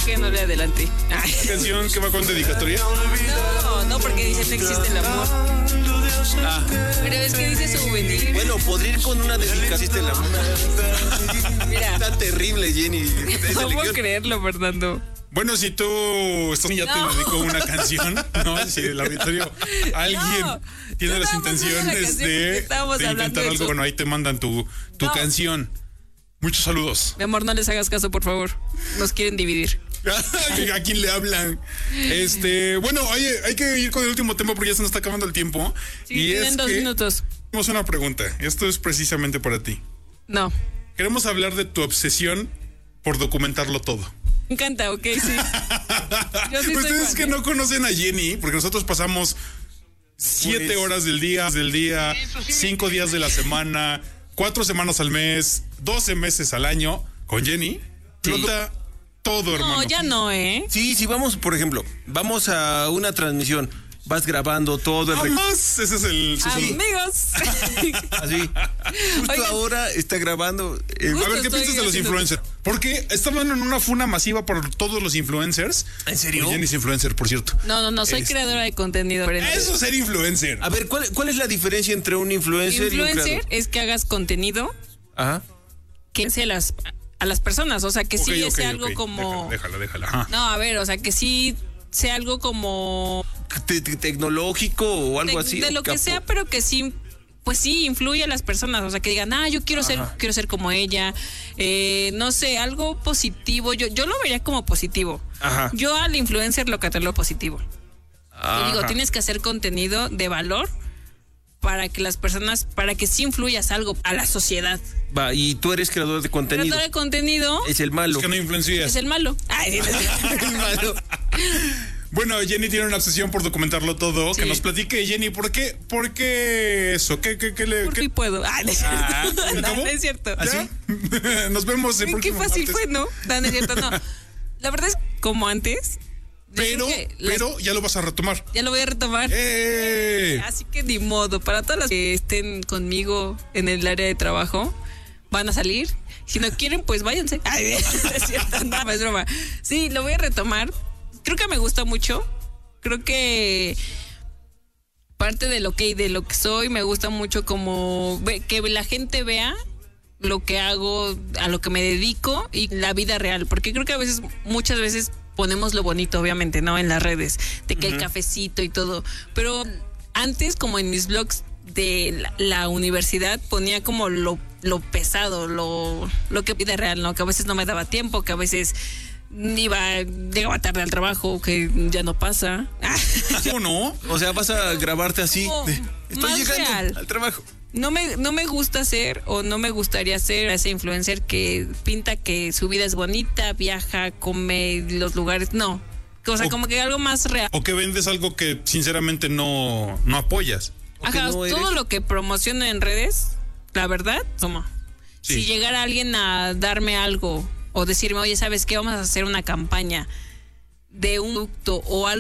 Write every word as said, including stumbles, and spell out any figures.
que no le adelanté. ¿Canción que va con dedicatoria? No, no, porque dice no existe el amor. Ah. Pero es que dice souvenir. Bueno, podría ir con una dedicación de la Mira. Tan terrible, Jenny. No puedo creerlo, Fernando. Bueno, si tú estás, ya No. te dedicó una canción, ¿no? Si el auditorio, alguien No. tiene Yo las nada más puse la intenciones canción de, porque estábamos de hablando intentar de algo, eso. bueno, ahí te mandan tu, tu No. canción. Muchos saludos. Mi amor, no les hagas caso, por favor. Nos quieren dividir. ¿A quién le hablan? Este, bueno, oye, hay que ir con el último tema porque ya se nos está acabando el tiempo. Sí, y tienen es dos que minutos. tenemos una pregunta. Esto es precisamente para ti. No. Queremos hablar de tu obsesión por documentarlo todo. Me encanta, ok, sí. Yo sí soy Ustedes fan, que ¿eh? no conocen a Jenny, porque nosotros pasamos siete Pues- horas del día, del día, cinco días de la semana, cuatro semanas al mes, doce meses al año con Jenny. Sí. Nota todo, hermano. No, ya no, ¿eh? Sí, si vamos, por ejemplo, vamos a una transmisión, vas grabando todo el rec- Vamos, ese es el su saludo. Amigos. así. Justo Oigan. ahora está grabando. eh, A ver, ¿qué estoy piensas de los haciendo- influencers? Porque estaban en una funa masiva por todos los influencers. ¿En serio? Pues Jenny es influencer, por cierto. No, no, no, soy Este- creadora de contenido. Eso es ser influencer. A ver, ¿cuál, ¿cuál es la diferencia entre un influencer, y un Influencer creador? es que hagas contenido Ajá. que sea las a las personas, o sea, que sí Ok, ok, sea ok. algo como Déjala, déjala, déjala. Ajá. No, a ver, o sea, que sí sea algo como Te- te- tecnológico o algo de, así. de o lo que capo. sea, pero que sí, pues sí influye a las personas, o sea, que digan, ah, yo quiero ser, quiero ser como ella, eh, no sé, algo positivo. Yo, yo lo vería como positivo. Ajá. Yo al influencer lo catalogo positivo. Yo digo, Ajá. tienes que hacer contenido de valor para que las personas, para que sí influyas algo a la sociedad. Va, y tú eres creador de contenido. Creador de contenido Es el malo. Es que no influencias. es el malo. Ay, sí, El malo. Bueno, Jenny tiene una obsesión por documentarlo todo. Sí. Que nos platique, Jenny, ¿por qué, por qué eso? ¿Qué, qué, qué le...? por qué- fin puedo. Ah, no es cierto. Ah, ¿se No, acabó? no es cierto. ¿Ya? Nos vemos el Qué próximo fácil martes. fue, ¿no? No, no es cierto, no. La verdad es como antes. yo Pero, creo que las- pero ya lo vas a retomar. ya lo voy a retomar. ¡Eh! Así que ni modo. Para todas las que estén conmigo en el área de trabajo, van a salir. Si no quieren, pues váyanse. Ay, no es cierto, no, es broma. Sí, lo voy a retomar. Creo que me gusta mucho. Creo que parte de lo que de lo que soy me gusta mucho como ve- que la gente vea lo que hago, a lo que me dedico y la vida real, porque creo que a veces, muchas veces ponemos lo bonito, obviamente, ¿no? En las redes, de que el cafecito y todo, pero antes, como en mis blogs de la, la universidad, ponía como lo, lo pesado, lo, lo que vida real, ¿no? Que a veces no me daba tiempo, que a veces iba, llegaba tarde al trabajo, que ya no pasa. ¿Cómo no? O sea, vas a grabarte así. Como de, Estoy más llegando real. al trabajo. No me, no me gusta ser o no me gustaría ser ese influencer que pinta que su vida es bonita, viaja, come los lugares. No. O sea, O- como que algo más real. O que vendes algo que sinceramente no, no apoyas. O que Ajá, no todo eres- lo que promociono en redes, la verdad, como Sí. si llegara alguien a darme algo o decirme, oye, ¿sabes qué? Vamos a hacer una campaña de un producto o algo